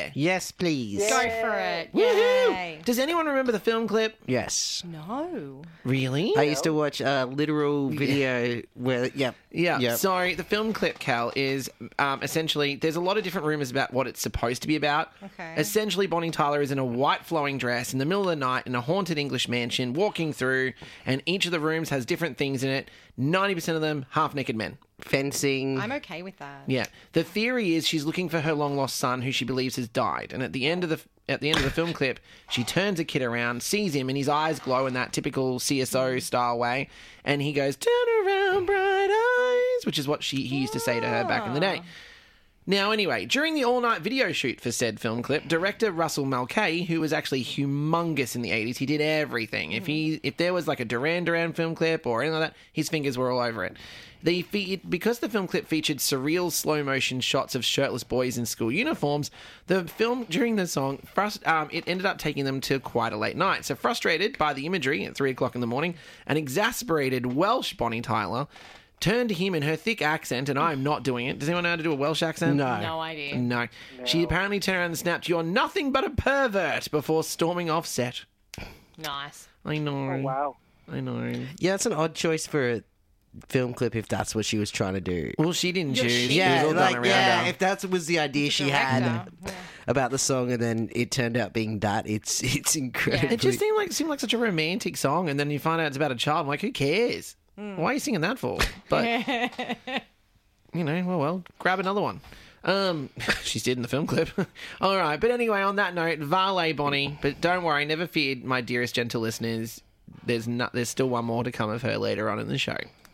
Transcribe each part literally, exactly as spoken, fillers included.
Yeah. Yes, please. Yeah. Go for it. Woohoo! Yay. Does anyone remember the film clip? Yes. No. Really? I used to watch a literal video where, yep. Yeah. Yep. So the film clip, Cal, is um, essentially there's a lot of different rumors about what it's supposed to be about. Okay. Essentially, Bonnie Tyler is in a white flowing dress in the middle of the night in a haunted English mansion, walking through, and each of the rooms has different things in it. Ninety percent of them half naked men. Fencing. I'm okay with that. Yeah. The theory is she's looking for her long lost son, who she believes has died. And at the end of the at the end of the film clip, she turns a kid around, sees him, and his eyes glow in that typical C S O style way, and he goes, "Turn around, bright eyes," which is what she he used to say to her back in the day. Now, anyway, during the all-night video shoot for said film clip, director Russell Mulcahy, who was actually humongous in the eighties, he did everything. If he, if there was like a Duran Duran film clip or anything like that, his fingers were all over it. The fe- because the film clip featured surreal slow-motion shots of shirtless boys in school uniforms, the film during the song, frust- um, it ended up taking them to quite a late night. So frustrated by the imagery at three o'clock in the morning, an exasperated Welsh Bonnie Tyler turned to him in her thick accent, and I'm not doing it. Does anyone know how to do a Welsh accent? No. No idea. No. She apparently turned around and snapped, "You're nothing but a pervert," before storming off set. Nice. I know. Oh, wow. I know. Yeah, it's an odd choice for a film clip if that's what she was trying to do. Well, she didn't You're choose. shit. It Yeah, was all like, done around yeah, her. if that was the idea she had Director. Yeah. about the song and then it turned out being that, it's it's incredible. It just seemed like seemed like such a romantic song, and then you find out it's about a child. I'm like, who cares? Why are you singing that for? But you know, well, well, grab another one. Um, she's did in the film clip. All right, but anyway, on that note, Valet Bonnie. But don't worry, never feared, my dearest gentle listeners. There's not. There's still one more to come of her later on in the show.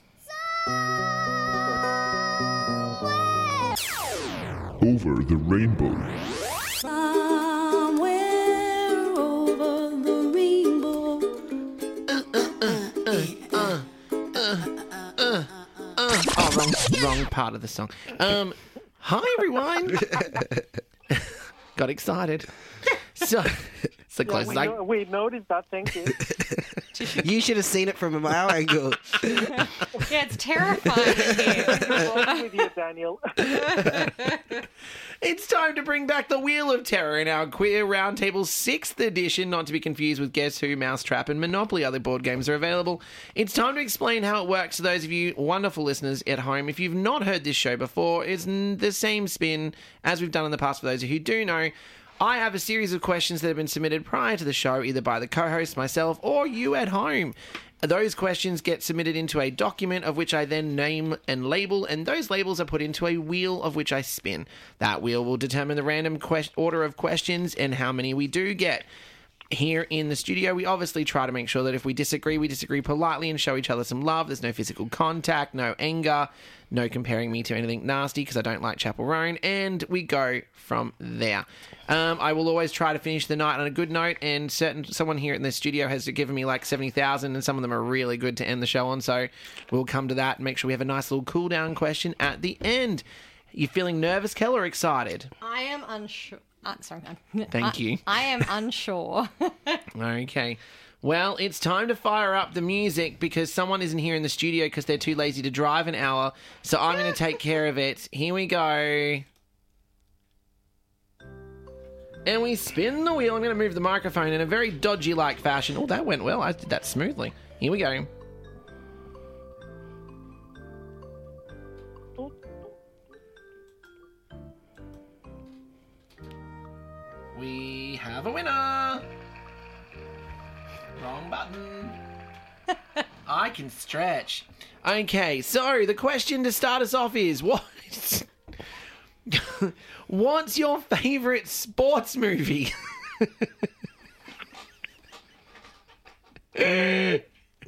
Over the rainbow. Somewhere over the rainbow. Oh, wrong, wrong part of the song. Um, hi everyone. Got excited. So, it's the Yeah, closest we, I. no- we noticed that. Thank you. You should have seen it from our angle. Yeah, it's terrifying here. What's with you, Daniel? It's time to bring back the Wheel of Terror in our Queer Roundtable sixth edition, not to be confused with Guess Who, Mousetrap, and Monopoly. Other board games are available. It's time to explain how it works to those of you wonderful listeners at home. If you've not heard this show before, it's n- the same spin as we've done in the past for those of you who do know. I have a series of questions that have been submitted prior to the show, either by the co-host, myself, or you at home. Those questions get submitted into a document of which I then name and label, and those labels are put into a wheel of which I spin. That wheel will determine the random quest- order of questions and how many we do get. Here in the studio, we obviously try to make sure that if we disagree, we disagree politely and show each other some love. There's no physical contact, no anger, no comparing me to anything nasty because I don't like Chapel Roan, and we go from there. Um, I will always try to finish the night on a good note, and certain someone here in the studio has given me like seventy thousand, and some of them are really good to end the show on, so we'll come to that and make sure we have a nice little cool down question at the end. You feeling nervous, Kel, or excited? I am unsure. Uh, sorry. I'm- Thank I- you. I am unsure. Okay. Well, it's time to fire up the music because someone isn't here in the studio because they're too lazy to drive an hour. So I'm going to take care of it. Here we go. And we spin the wheel. I'm going to move the microphone in a very dodgy-like fashion. Oh, that went well. I did that smoothly. Here we go. We have a winner. Wrong button. I can stretch. Okay, so the question to start us off is what? What's your favourite sports movie? Airbud.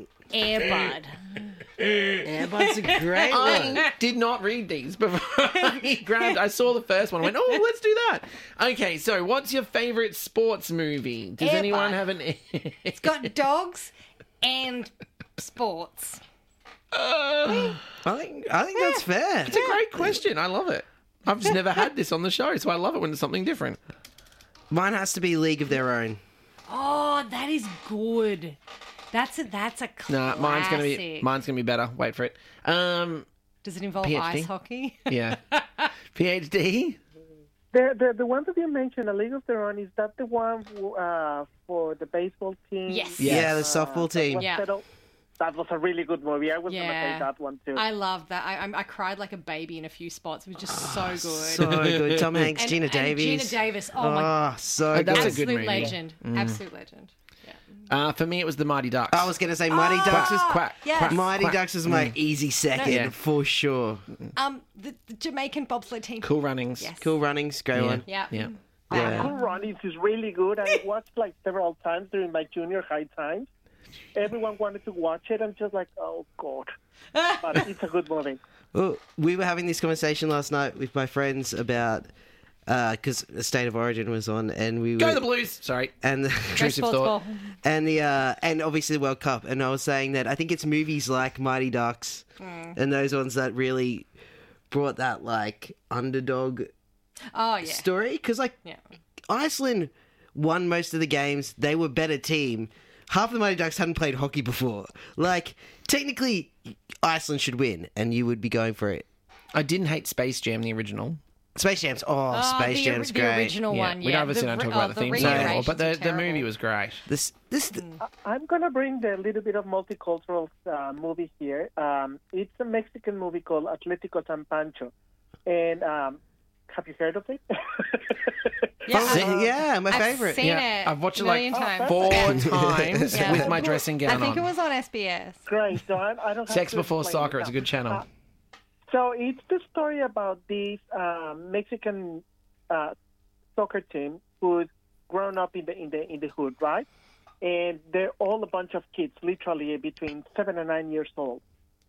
Airbud's a great one. I did not read these before I grabbed. I saw the first one and went, oh, let's do that. Okay, so what's your favourite sports movie? Does Airbud. anyone have an... It's got dogs and sports. I think I think that's fair. It's a great question. I love it. I've just never had this on the show, so I love it when it's something different. Mine has to be League of Their Own. Oh, that is good. That's a that's a Nah, classic. mine's gonna be mine's gonna be better. Wait for it. Um, Does it involve P H D? ice hockey? yeah. PhD. The, the the one that you mentioned, A League of Their Own, is that the one uh, for the baseball team? Yes. Yeah, the Uh, softball that team. was Yeah. settled? That was a really good movie. I was going to Yeah. say that one too. I loved that. I, I I cried like a baby in a few spots. It was just so good. So good. Tom Hanks, And- Gina and Davies. Gina Davis. Oh, my Oh, so Oh, good. that's a absolute good movie. legend. Absolute legend. Yeah. Uh, for me, it was the Mighty Ducks. I was going to say Mighty Ducks is quack. yes. quack, Mighty quack. Ducks is my easy second Yeah. for sure. Um, the, the Jamaican bobsled team. Cool Runnings. Yes. Cool Runnings, great Yeah. one. Yeah. Yeah. Yeah. Cool Runnings is really good. I watched like several times during my junior high times. Everyone wanted to watch it. I'm just like, oh god, but it's a good movie. Well, we were having this conversation last night with my friends about because uh, State of Origin was on, and we Go were the Blues. Sorry. and the, Intrusive Sports thought. ball. and the uh, and obviously the World Cup. And I was saying that I think it's movies like Mighty Ducks and those ones that really brought that like underdog Oh, yeah. story. Because like Yeah. Iceland won most of the games. They were a better team. Half the Mighty Ducks hadn't played hockey before. Like, technically, Iceland should win, and you would be going for it. I didn't hate Space Jam, the original. Space Jam's, oh, Oh, Space the, Jam's the great. original one, yeah. we don't obviously the, don't talk re- about oh, the theme song anymore, reiterations but the, are the movie terrible. was great. This, this, I'm gonna bring the little bit of multicultural uh, movie here. Um, it's a Mexican movie called Atlético San Pancho, and um, have you heard of it? Yeah, Oh, I've- yeah, my I've favorite. seen Yeah, it I've watched it a like million Oh, times. Four Okay. times Yeah. with my dressing I gown think on. it was on S B S. Great. So I, I don't have Sex to Before explain Soccer. it It's a now. good channel. Uh, So it's the story about this um, Mexican uh, soccer team who's grown up in the in the in the hood, right? And they're all a bunch of kids, literally between seven and nine years old.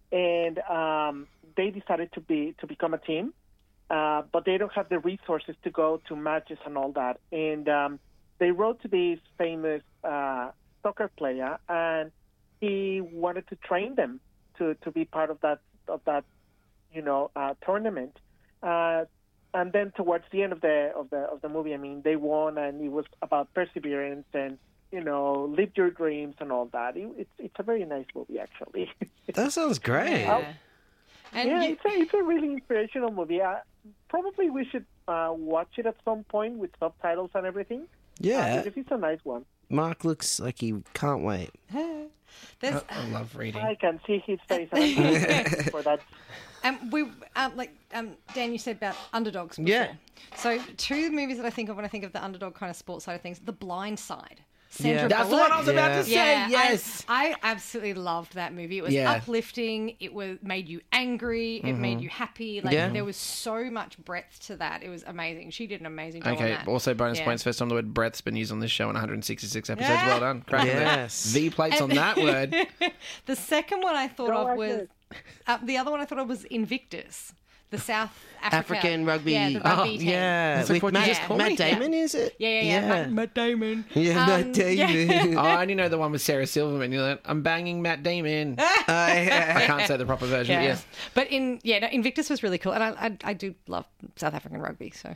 And um, they decided to be to become a team, uh, but they don't have the resources to go to matches and all that. And um, they wrote to this famous uh, soccer player, and he wanted to train them to, to be part of that of that. you know, uh, tournament. Uh, and then towards the end of the of the of the movie, I mean, they won, and it was about perseverance and you know, live your dreams and all that. It, it's it's a very nice movie, actually. that sounds great. Yeah. And yeah, you- it's a it's a really inspirational movie. Uh, probably we should uh, watch it at some point with subtitles and everything. Yeah, uh, because it's a nice one. Mark looks like he can't wait. there's, I love reading. I can see his face. And I'm waiting for that. um, we um, like um, Dan, you said about underdogs. Before. Yeah. So two movies that I think of when I think of the underdog kind of sports side of things: The Blind Side. Sandra Yeah. That's the Bullock. one I was about Yeah. to say. Yeah, Yes. I, I absolutely loved that movie. It was Yeah. uplifting. It was made you angry. It made you happy. Like Yeah. there was so much breadth to that. It was amazing. She did an amazing job on Okay, that. also bonus Yeah. points. First time the word breath's been used on this show in one hundred sixty-six episodes. Yeah. Well done. Cracking Yes. that. V plates on that word. The second one I thought Go of was ahead. uh, the other one I thought of was Invictus, the South Africa, African rugby. Yeah, the rugby oh, team. yeah. That's like With what you Matt, just called Matt me. Damon, is it? Yeah, yeah, yeah. Matt, Matt Damon. Yeah, Um, Matt Damon. Oh, I only know the one with Sarah Silverman. You're like, I'm banging Matt Damon. Oh, yeah. I can't say the proper version. Yeah. Yes. But in yeah, no, Invictus was really cool, and I, I I do love South African rugby, so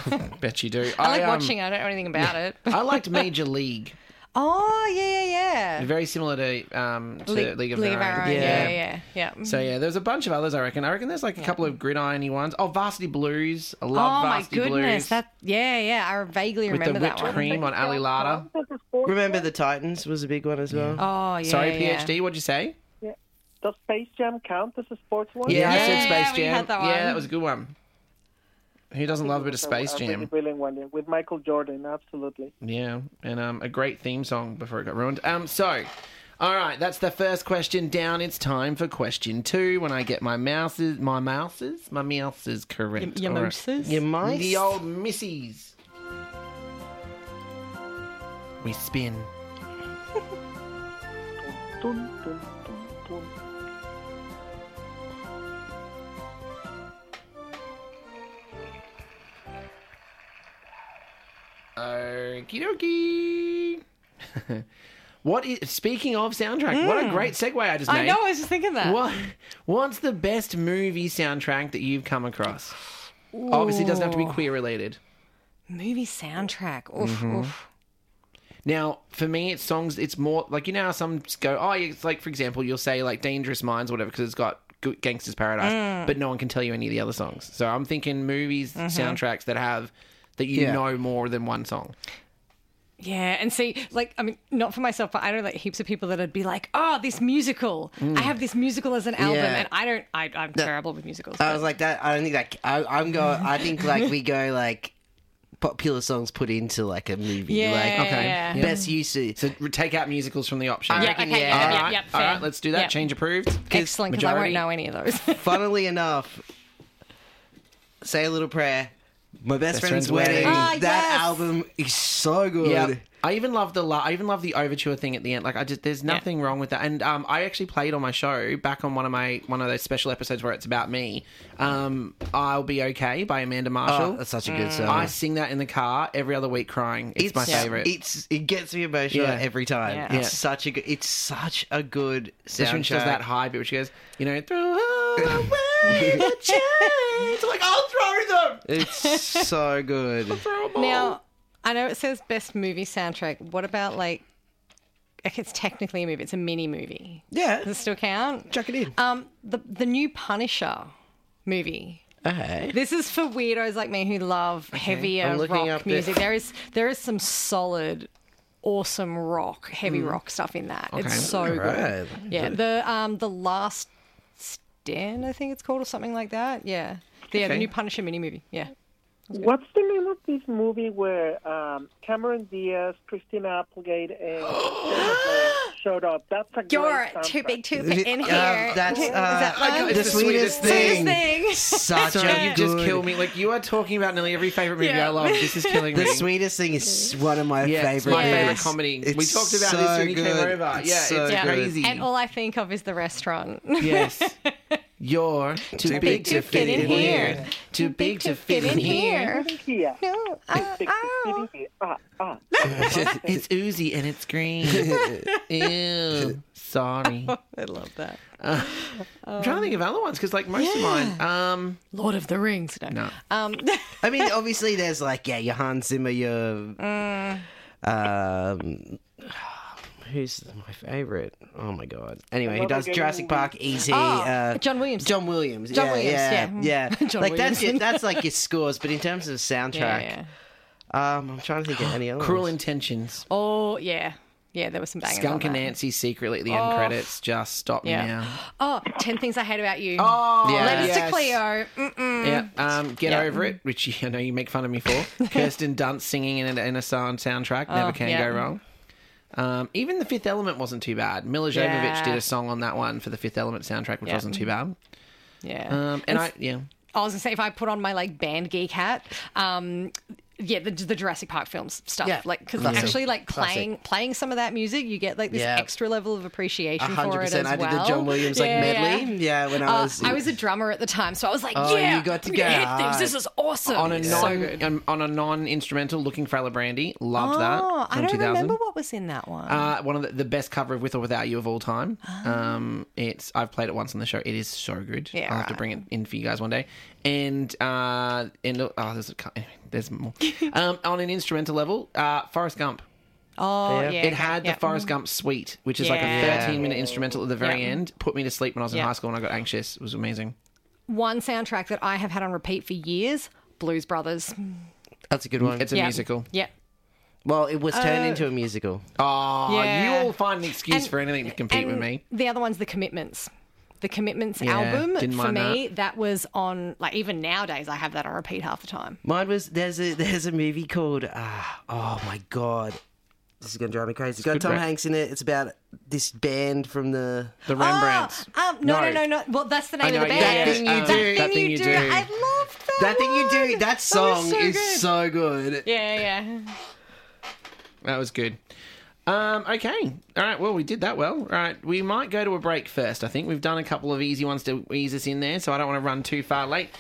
Bet you do. I like um, watching it. I don't know anything about it. I liked Major League. Oh yeah, yeah, yeah. Very similar to um to League, of Their Own. Our Own. Yeah. Yeah, yeah, yeah. yeah. So yeah, there's a bunch of others. I reckon. I reckon there's like a couple of gridirony ones. Oh, Varsity Blues. I love oh my Varsity goodness, Blues. that yeah, yeah. I vaguely with the remember that whipped one. cream on Ali Lada. Does the sports Remember count? the Titans was a big one as well. Oh yeah. Sorry, yeah. PhD. What'd you say? Does Space Jam count as a sports one? Yeah, I Yeah, said Space we Jam. had that Yeah, one. that was a good one. Who doesn't love a bit of Space a, a really Jam? brilliant one, yeah, with Michael Jordan, absolutely. Yeah, and um, a great theme song before it got ruined. Um, so, all right, that's the first question down. It's time for question two. When I get my mouses, my mouses, my mouses correct. Your All right. mouses? Your mice? The old missies. We spin. Dun, dun, dun, dun. Okie dokie. What is, speaking of soundtrack, what a great segue I just made. I know. I was just thinking that. What, what's the best movie soundtrack that you've come across? Obviously, it doesn't have to be queer related. Movie soundtrack. Oof, Mm-hmm. oof. Now, for me, it's songs. It's more like, you know how some go, oh, it's like, for example, you'll say like Dangerous Minds or whatever because it's got G- Gangster's Paradise, but no one can tell you any of the other songs. So I'm thinking movies, soundtracks that have that you Yeah. know more than one song. Yeah, and see, like, I mean, not for myself, but I know like heaps of people that'd be like, "Oh, this musical! I have this musical as an album," Yeah. and I don't. I, I'm terrible with musicals. I but- was like that. I don't think that. I, I'm going. I think like we go like popular songs put into like a movie. Yeah, Like Okay. yeah. Yeah. best use to. So take out musicals from the option. I Yeah, reckon, okay, yeah. yeah, All yeah, right, yeah, all fair. right, let's do that. Yeah. Change approved. Excellent, because I won't majority- know any of those. Funnily enough, Say a Little Prayer, My Best, Best Friend's, Friend's Wedding. Wedding. Ah, that yes. album is so good. Yeah, I even love the la- I even love the overture thing at the end. Like I just there's nothing wrong with that. And um, I actually played on my show back on one of my one of those special episodes where it's about me. Um, I'll Be Okay by Amanda Marshall. Oh, that's such a good song. I sing that in the car every other week, crying. It's, my favorite. It's it gets me emotional Yeah. every time. Yeah. It's Yeah. such a good. It's such a good Especially when she does soundtrack. that high bit, where she goes, you know, throw away the chains. Like I'll throw them. It's so good. Throw 'em all. Now, I know it says best movie soundtrack. What about like? Like it's technically a movie. It's a mini movie. Yeah, Does it still count? chuck it in. Um, the the new Punisher movie. Okay. This is for weirdos like me who love heavier I'm looking up rock the- music. There is there is some solid, awesome rock, heavy rock stuff in that. Okay. It's so Alright. good. Yeah, the um the Last Stand, I think it's called, or something like that. Yeah, yeah, Okay. the new Punisher mini movie. Yeah. What's the name of this movie where um, Cameron Diaz, Christina Applegate, and Jennifer showed up? That's a You're great too soundtrack. big, too Um, big in here. that's Is uh, that one? the, It's the sweetest, sweetest thing. thing. Such Sorry, a you just good- kill me. Like you are talking about nearly every favorite movie Yeah. I love. This is killing The me. sweetest thing is one of my Yeah, it's favorite. my Yeah. favorite movies. comedy. we It's talked about so this when you came good. over. It's yeah, so it's Yeah. good. crazy. And all I think of is the restaurant. Yes. You're too, big, to fit in here. Too big to fit in here. Here. No, uh, Big oh. city here. Ah, ah. It's oozy and it's green. Ew. Sorry. I love that. I'm trying to think of other ones because, like, most of mine. Um, Lord of the Rings. No. no. Um, I mean, obviously, there's like yeah, your Hans Zimmer, your Mm. um, who's my favorite? Oh my god! Anyway, he Another does good Jurassic movie. Park, E T. Oh, uh, John Williams. John Williams. John yeah, Williams, Yeah, yeah. yeah. John like that's Williams. your, that's like your scores, but in terms of soundtrack, yeah, yeah. um, I'm trying to think of any other. Cruel ones. Intentions. Oh, yeah. Yeah, there was some bangers Skunk on and that. Nancy secretly at the end Oh. credits. Just stop Yeah. now. Oh, ten Things I Hate About You. Oh, Yeah. Letters yes. to Cleo. Mm-mm. Yeah, um, Get Yeah. Over It, which you know you make fun of me for. Kirsten Dunst singing in a, in a song soundtrack, never Oh, can yeah. go wrong. Um, even The Fifth Element wasn't too bad. Mila Jovovich Yeah. did a song on that one for the Fifth Element soundtrack, which Yeah. wasn't too bad. Yeah. Um, and I, yeah, I was gonna say if I put on my like band geek hat, um, yeah, the, the Jurassic Park films stuff, Yeah. like because Classic. actually like Classic. playing playing some of that music, you get like this Yeah. extra level of appreciation A for hundred it as percent. I well. did the John Williams like Yeah, medley. Yeah, when I Uh, was. I was a drummer at the time, so I was like, Oh, "Yeah, you got to we go hit hard. things. This is awesome." on a so non good. um, on a non-instrumental, Looking for Ella Brandy, loved that Oh, I from don't two thousand. remember what was in that one. Uh, one of the, the best cover of With or Without You of all time. Ah. Um, it's I've played it once on the show. It is so good. Yeah, I'll have to right. bring it in for you guys one day. And uh, and oh, there's a, cou- anyway, there's more. um, on an instrumental level, uh, Forrest Gump. oh, Yeah. yeah, It okay, had the yeah. Forrest Gump suite, which is like a Yeah. thirteen minute instrumental at the very Yeah. end. Put me to sleep when I was in Yeah. high school and I got anxious. It was amazing. One soundtrack that I have had on repeat for years: Blues Brothers. That's a good one. It's a Yeah. musical. Yeah. well, it was turned Uh, into a musical. Oh, Yeah. you all find an excuse And- for anything to compete with And me. The other one's The Commitments. The Commitments Yeah, album, didn't for mind me, that. was on, like, even nowadays, I have that on repeat half the time. Mine was there's a there's a movie called uh, oh my god, this is gonna drive me crazy. It's got good Tom rec- Hanks in it. It's about this band from the The Rembrandts. Oh, um, no, no, No. no, no. Well, that's the name I of the know, band. yeah, That Thing You um, Do. That Thing You Do. I love that. that thing you do. one. That song was so is good. so good. Yeah, yeah. That was good. Um, okay. All right. Well, we did that well. All right. We might go to a break first. I think we've done a couple of easy ones to ease us in there, so I don't want to run too far late.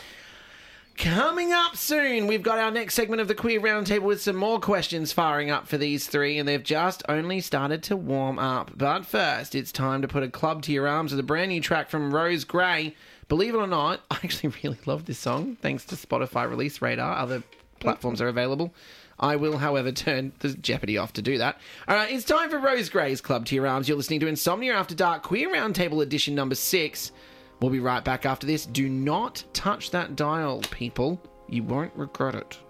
Coming up soon, we've got our next segment of the Queer Roundtable with some more questions firing up for these three, and they've just only started to warm up. But first, it's time to put a club to your arms with a brand new track from Rose Gray. Believe it or not, I actually really love this song, thanks to Spotify Release Radar. Other platforms are available. I will, however, turn the Jeopardy off to do that. All right, it's time for Rose Gray's Club to Your Arms. You're listening to Insomnia After Dark Queer Roundtable Edition number six. We'll be right back after this. Do not touch that dial, people. You won't regret it.